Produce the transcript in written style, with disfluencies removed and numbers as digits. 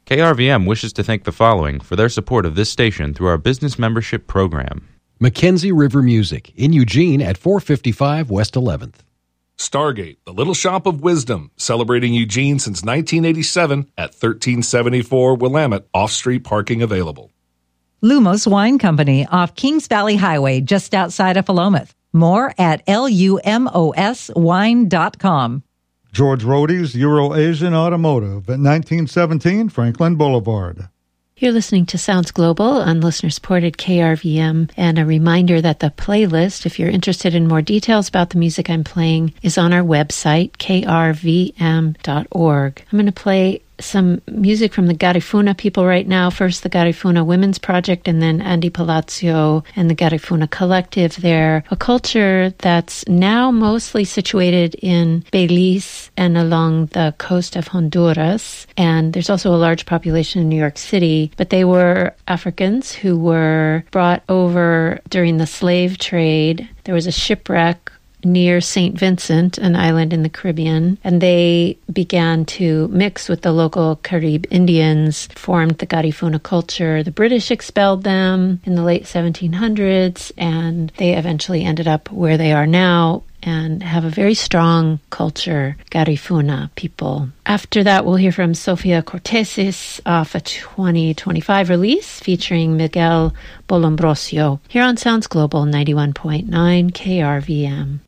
KRVM wishes to thank the following for their support of this station through our business membership program. Mackenzie River Music in Eugene at 455 West 11th. Stargate, the Little Shop of Wisdom, celebrating Eugene since 1987 at 1374 Willamette, off-street parking available. Lumos Wine Company off Kings Valley Highway, just outside of Philomath. More at lumoswine.com. George Rohde's Euro-Asian Automotive at 1917 Franklin Boulevard. You're listening to Sounds Global on listener-supported KRVM, and a reminder that the playlist, if you're interested in more details about the music I'm playing, is on our website, krvm.org. I'm going to play some music from the Garifuna people right now. First, the Garifuna Women's Project, and then Andy Palazzo and the Garifuna Collective. They're a culture that's now mostly situated in Belize and along the coast of Honduras. And there's also a large population in New York City. But they were Africans who were brought over during the slave trade. There was a shipwreck near St. Vincent, an island in the Caribbean, and they began to mix with the local Carib Indians, formed the Garifuna culture. The British expelled them in the late 1700s, and they eventually ended up where they are now and have a very strong culture, Garifuna people. After that, we'll hear from Sofia Cortesis off a 2025 release featuring Miguel Bolombrosio here on Sounds Global 91.9 KRVM.